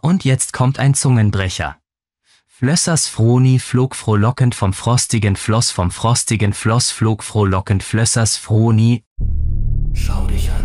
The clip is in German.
Und jetzt kommt ein Zungenbrecher. Flössers Froni flog frohlockend vom frostigen Floss flog frohlockend Flössers Froni. Schau dich an.